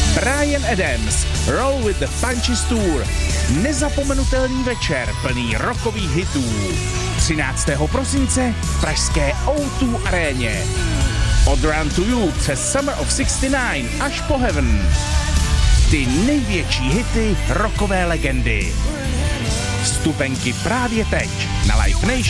Bryan Adams, Roll with the Punches Tour. Nezapomenutelný večer plný rockových hitů. 13. prosince v pražské O2 aréně. Od Run to You přes Summer of 69 až po Heaven. Ty největší hity rockové legendy. Vstupenky právě teď na livenation.cz.